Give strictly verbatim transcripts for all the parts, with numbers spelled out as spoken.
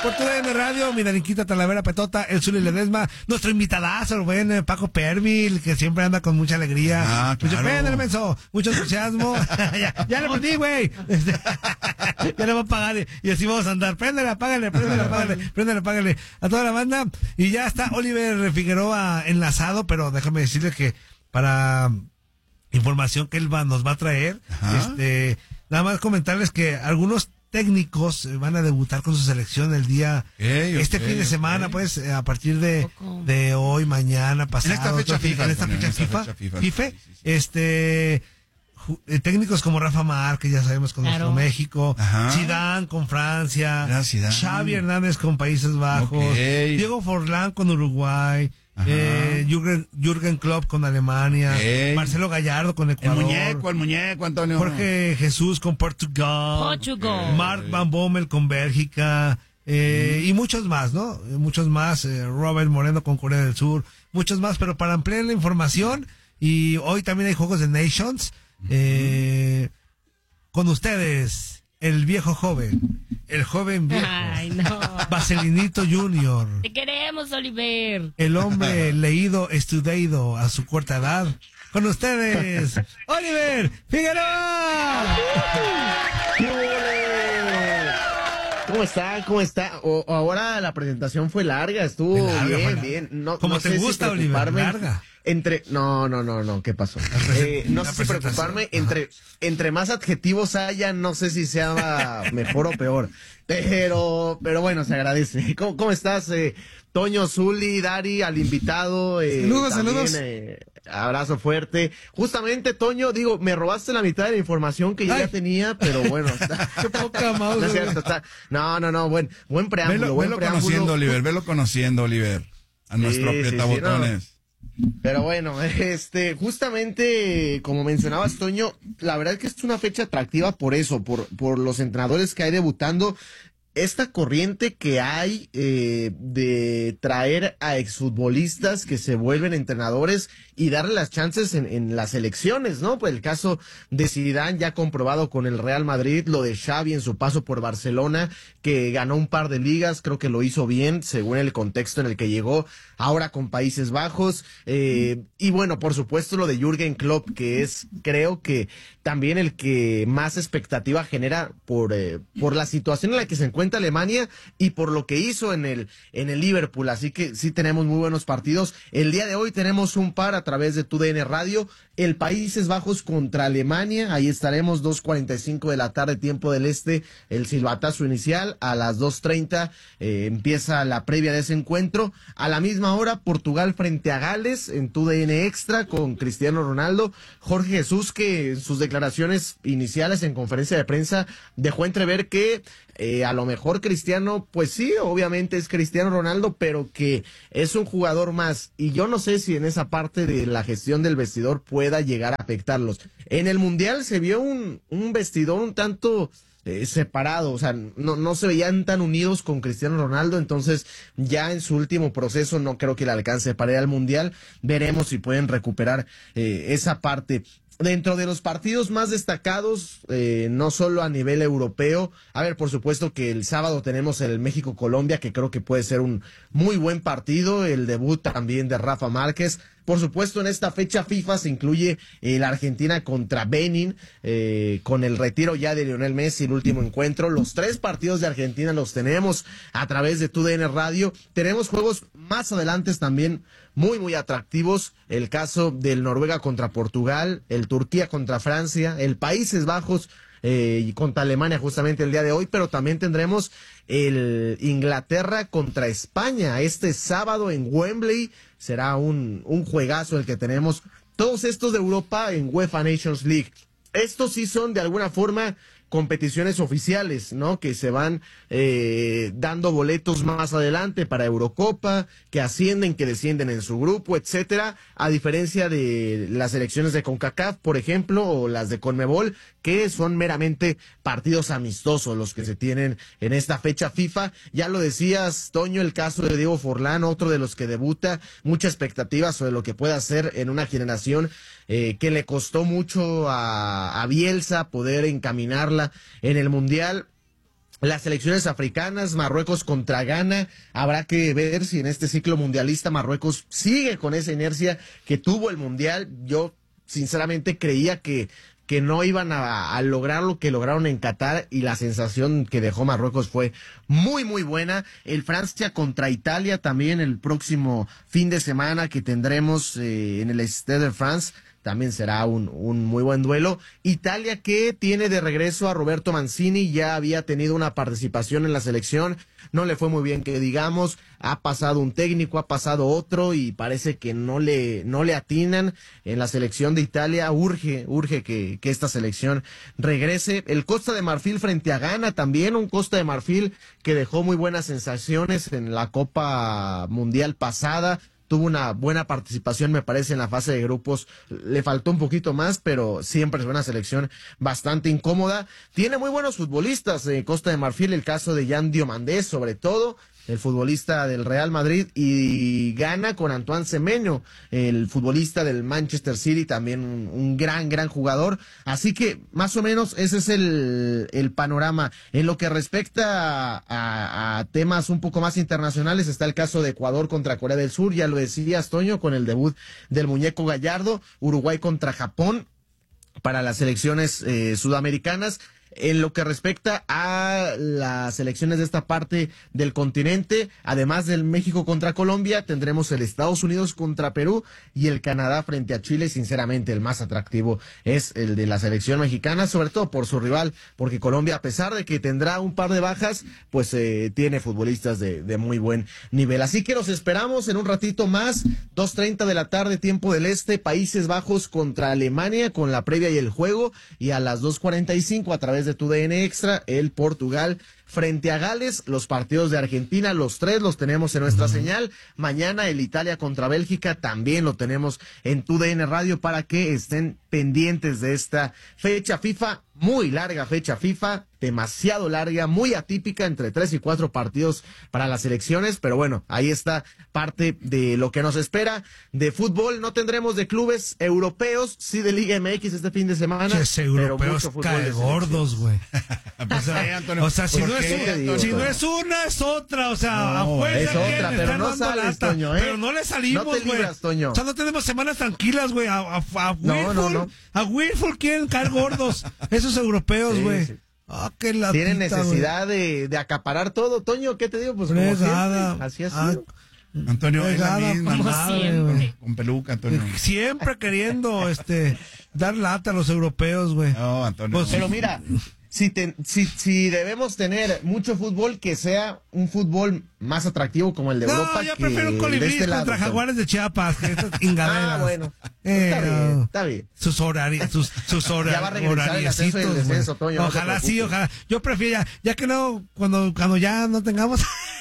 por tu D N Radio, mi Daniquita Talavera Petota, el Zuli Ledesma, nuestro invitadazo, el buen eh, Paco Pervil, que siempre anda con mucha alegría. Ah, mucho claro. pena, menso, mucho entusiasmo. ya, ya le prendí, güey. Este, ya le voy a pagar y, y así vamos a andar. Préndele, apágale, préndele, apágale, préndele, apágale a toda la banda. Y ya está Oliver Figueroa enlazado, pero déjame decirle que para información que él va, nos va a traer, Ajá. este, nada más comentarles que algunos técnicos van a debutar con su selección el día, okay, este okay, fin de semana, okay. pues, a partir de, de hoy, mañana, pasado. En esta fecha FIFA. En esta Bueno, fecha en esta FIFA. fecha FIFA. FIFA, Sí, sí, sí. este, ju- eh, técnicos como Rafa Márquez, ya sabemos, con Claro. nuestro México, Ajá. Zidane con Francia, Era Zidane. Xavi Hernández con Países Bajos, Okay. Diego Forlán con Uruguay, Ajá. eh, Jürgen, Jürgen Klopp con Alemania, Okay. Marcelo Gallardo con El Ecuador, muñeco, el muñeco, Antonio. Jorge Jesús con Portugal, Portugal. Mark Van Bommel con Bélgica, eh, y muchos más, ¿no? Muchos más, eh, Robert Moreno con Corea del Sur, muchos más, pero para ampliar la información, y hoy también hay Juegos de Nations, eh, con ustedes, el viejo joven, el joven viejo, Ay, no. Vaselinito Junior, Te queremos, Oliver. el hombre leído, estudiado a su corta edad. Con ustedes, Oliver Figueroa. ¿Cómo está? ¿Cómo está? O, ahora la presentación fue larga, estuvo Fue larga, bien, fue larga. bien. No, Como no te sé gusta, si Oliver, preocuparme larga. Entre, no, no, no, no, ¿qué pasó? Eh, no la sé si presentación. preocuparme, entre, entre más adjetivos haya, no sé si sea mejor o peor. Pero, pero bueno, se agradece. ¿Cómo, cómo estás, eh, Toño, Zuli, Dari, al invitado? Eh, Saludos, también, saludos. eh, abrazo fuerte. Justamente, Toño, digo, me robaste la mitad de la información que yo Ay. ya tenía, pero bueno. Qué poca mouse, No es cierto, está, no, no, no, buen, buen preámbulo, Velo, buen velo preámbulo. conociendo, Oliver, velo conociendo, Oliver. A nuestro Sí, sí, sí, aprietabotones. Pero bueno, este, justamente, como mencionabas, Toño, la verdad es que es una fecha atractiva por eso, por, por los entrenadores que hay debutando. Esta corriente que hay eh, de traer a exfutbolistas que se vuelven entrenadores y darle las chances en, en las elecciones, ¿no? Pues el caso de Zidane ya comprobado con el Real Madrid, lo de Xavi en su paso por Barcelona, que ganó un par de ligas, creo que lo hizo bien según el contexto en el que llegó, ahora con Países Bajos, eh, y bueno, por supuesto lo de Jürgen Klopp, que es, creo que también el que más expectativa genera por, eh, por la situación en la que se encuentra Alemania y por lo que hizo en el, en el Liverpool, así que sí tenemos muy buenos partidos. El día de hoy tenemos un par a través de tu D N Radio, el Países Bajos contra Alemania, ahí estaremos dos cuarenta y cinco de la tarde, tiempo del este, el silbatazo inicial, a las dos treinta eh, empieza la previa de ese encuentro, a la misma hora Portugal frente a Gales en tu D N Extra con Cristiano Ronaldo, Jorge Jesús, que en sus declaraciones iniciales en conferencia de prensa dejó entrever que eh, a lo mejor Cristiano, pues sí, obviamente es Cristiano Ronaldo, pero que es un jugador más, y yo no sé si en esa parte de la gestión del vestidor pueda llegar a afectarlos. En el Mundial se vio un, un vestidor un tanto eh, separado, o sea, no, no se veían tan unidos con Cristiano Ronaldo, entonces ya en su último proceso no creo que le alcance para ir al Mundial, veremos si pueden recuperar eh, esa parte. Dentro de los partidos más destacados, eh, no solo a nivel europeo, a ver, por supuesto que el sábado tenemos el México-Colombia, que creo que puede ser un muy buen partido, el debut también de Rafa Márquez. Por supuesto, en esta fecha FIFA se incluye eh, la Argentina contra Benin, eh, con el retiro ya de Lionel Messi, el último encuentro. Los tres partidos de Argentina los tenemos a través de tu D N Radio. Tenemos juegos más adelante también muy, muy atractivos. El caso del Noruega contra Portugal, el Turquía contra Francia, el Países Bajos eh, y contra Alemania justamente el día de hoy, pero también tendremos el Inglaterra contra España este sábado en Wembley. Será un, un juegazo el que tenemos. Todos estos de Europa en UEFA Nations League. Estos sí son de alguna forma competiciones oficiales, ¿no? Que se van eh, dando boletos más adelante para Eurocopa, que ascienden, que descienden en su grupo, etcétera, a diferencia de las selecciones de CONCACAF, por ejemplo, o las de CONMEBOL, que son meramente partidos amistosos los que se tienen en esta fecha FIFA. Ya lo decías, Toño, el caso de Diego Forlán, otro de los que debuta, mucha expectativa sobre lo que puede hacer en una generación eh, que le costó mucho a, a Bielsa poder encaminarla en el Mundial. Las selecciones africanas, Marruecos contra Ghana, habrá que ver si en este ciclo mundialista Marruecos sigue con esa inercia que tuvo el Mundial. Yo sinceramente creía que, que no iban a, a lograr lo que lograron en Qatar, y la sensación que dejó Marruecos fue muy muy buena. El Francia contra Italia también el próximo fin de semana que tendremos eh, en el Stade de France. También será un, un muy buen duelo. Italia, que tiene de regreso a Roberto Mancini, ya había tenido una participación en la selección, no le fue muy bien que digamos, ha pasado un técnico, ha pasado otro, y parece que no le, no le atinan en la selección de Italia. Urge, urge que, que esta selección regrese. El Costa de Marfil frente a Ghana, también un Costa de Marfil que dejó muy buenas sensaciones en la Copa Mundial pasada. Tuvo una buena participación, me parece, en la fase de grupos. Le faltó un poquito más, pero siempre es una selección bastante incómoda. Tiene muy buenos futbolistas eh, Costa de Marfil, el caso de Yan Diomandé, sobre todo, el futbolista del Real Madrid, y Ghana con Antoine Semenyo, el futbolista del Manchester City, también un, un gran, gran jugador. Así que, más o menos, ese es el, el panorama. En lo que respecta a, a, a temas un poco más internacionales, está el caso de Ecuador contra Corea del Sur, ya lo decías, Toño, con el debut del muñeco Gallardo. Uruguay contra Japón para las selecciones eh, sudamericanas. En lo que respecta a las selecciones de esta parte del continente, además del México contra Colombia, tendremos el Estados Unidos contra Perú y el Canadá frente a Chile. Sinceramente, el más atractivo es el de la selección mexicana, sobre todo por su rival, porque Colombia, a pesar de que tendrá un par de bajas, pues eh, tiene futbolistas de, de muy buen nivel. Así que los esperamos en un ratito más, dos treinta de la tarde, tiempo del este, Países Bajos contra Alemania, con la previa y el juego, y a las dos cuarenta y cinco a través de tu D N Extra, el Portugal frente a Gales. Los partidos de Argentina, los tres los tenemos en nuestra señal. Mañana el Italia contra Bélgica también lo tenemos en tu D N Radio, para que estén pendientes de esta fecha FIFA, muy larga fecha FIFA, demasiado larga, muy atípica, entre tres y cuatro partidos para las selecciones, pero bueno, ahí está parte de lo que nos espera. De fútbol no tendremos de clubes europeos, sí de Liga M X este fin de semana. Ches, europeos cae gordos, güey. O sea, Antonio, O sea, si ¿por no, es qué, una, Antonio? si no es una, es otra. O sea, No, a fuerza es otra, quieren, pero están no dando sales, lata, Toño, ¿eh? Pero no le salimos, No güey. te libras, Toño. O sea, no tenemos semanas tranquilas, güey. A, a, a No, Wilful, no, no. a Wilful quieren caer gordos. Esos europeos, Sí, güey. sí. Ah, qué latita, Tienen necesidad de, de acaparar todo, Toño. ¿Qué te digo? Pues como Fregada. siempre, así ha Ah, sido. Antonio, es la Fregada, misma, como ¿no? siempre. Con peluca, Antonio. güey. Siempre queriendo este dar lata a los europeos, güey. No, Antonio. Pues, Pero mira, si, te- si, si debemos tener mucho fútbol, que sea un fútbol más atractivo como el de No, Europa. yo que prefiero un de colibrí este lado, contra Toño. jaguares de Chiapas, que estas chingaderas. Ah, bueno. Eh, está bien, no. está bien. Sus horarios, sus, sus hora- Ya va a regresar el ascenso y el horariecitos, descenso, güey. Toño, no te Ojalá sí, preocupes. ojalá. Yo prefiero ya, ya que no, cuando, cuando ya no tengamos,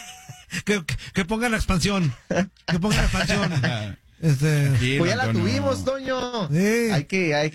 que, que, que pongan la expansión. Que pongan la expansión. Este. Tranquilo, Pues ya la Antonio. tuvimos, Toño. Sí. Hay que, hay